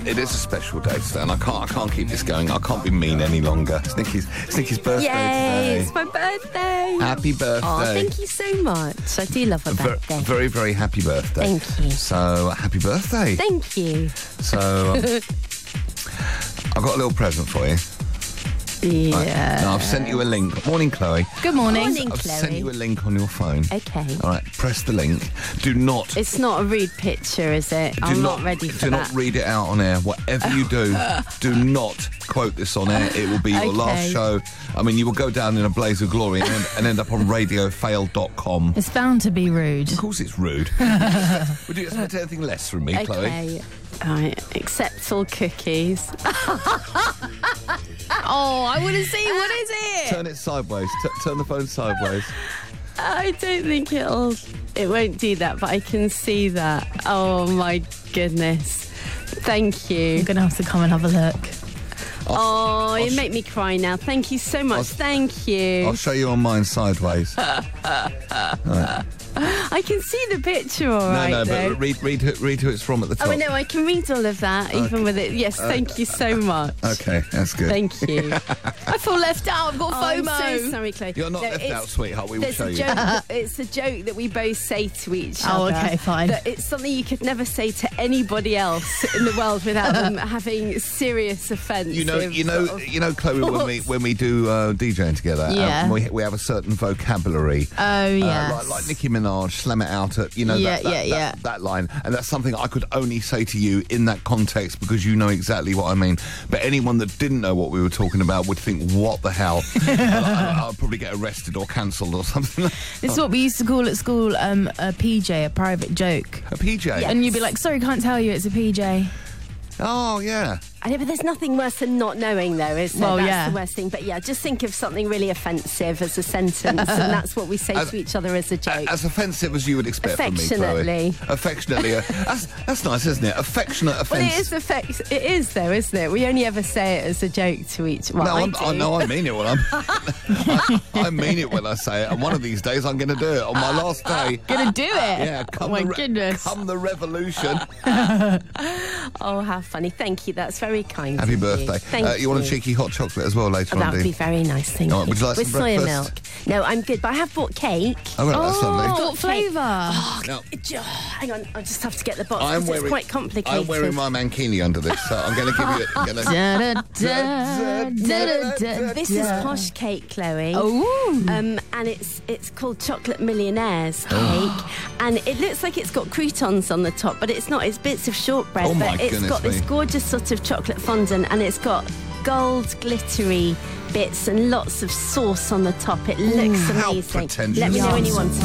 It is a special day today, and I can't keep this going. I can't be mean any longer. It's Nikki's birthday today. It's my birthday. Happy birthday. Oh, thank you so much. I do love a birthday. Very, very happy birthday. Thank you. So, happy birthday. Thank you. So, I've got a little present for you. Yeah. Right. Now, I've sent you a link. Morning, Chloe. Good morning. Morning, I've Chloe. sent you a link on your phone. Okay. All right, press the link. Do not... It's not a rude picture, is it? I'm not ready for Do that. not read it out on air. Whatever you do not quote this on air. It will be your last show. I mean, you will go down in a blaze of glory and end up on radiofail.com. It's bound to be rude. Of course it's rude. Would you expect anything less from me, Chloe? Okay. All right. Accept all cookies. Oh, I want to see. What is it? Turn it sideways. Turn the phone sideways. I don't think it won't do that, but I can see that. Oh, my goodness. Thank you. I'm going to have to come and have a look. You make me cry now. Thank you so much. Thank you. I'll show you on mine sideways. I can see the picture all right. No, though. but read who it's from at the top. Oh, no, I can read all of that, even with it. Yes, thank you so much. Okay, that's good. Thank you. I feel left out. I've got FOMO. I'm so sorry, Chloe. You're not left out, sweetheart. We will show you. It's a joke that we both say to each other. Oh, okay, fine. That it's something you could never say to anybody else in the world without them having serious offence. You know, Chloe, when we do DJing together, Yeah. we have a certain vocabulary. Oh, yes. Like Nicki Minaj, slam it out at, that line. And that's something I could only say to you in that context because you know exactly what I mean. But anyone that didn't know what we were talking about would think, what the hell? I'll probably get arrested or cancelled or something. This is what we used to call at school a PJ, a private joke. A PJ? Yeah. And you'd be like, sorry, can't tell you, it's a PJ. Oh, yeah. I know, but there's nothing worse than not knowing, though, is there? Well, That's yeah. the worst thing. But yeah, just think of something really offensive as a sentence, and that's what we say to each other as a joke. As offensive as you would expect from me, Chloe. Affectionately. That's nice, isn't it? Affectionate offence. Well, it is, though, isn't it? We only ever say it as a joke to each other. I mean it when I mean it when I say it. And one of these days I'm going to do it on my last day. Gonna do it? Yeah. Oh my goodness. Come the revolution. Oh, how funny. Thank you. That's very kind. Happy of you. birthday. Thank you want a cheeky hot chocolate as well later on, That would be very nice, thank you. Would you like with some soya breakfast? milk? No, I'm good, but I have bought cake. Oh, well, that's lovely. What flavour? Now, Hang on, I'll just have to get the box I'm because it's quite complicated. I'm wearing my mankini under this, so I'm going to give you This is posh cake, Chloe. Oh. And it's called Chocolate Millionaires cake, and it looks like it's got croutons on the top, but it's not. It's bits of shortbread, Oh, my but it's got goodness this me. gorgeous sort of chocolate fondant, and it's got gold glittery bits and lots of sauce on the top. It looks How amazing. pretentious. Let me know when you want it.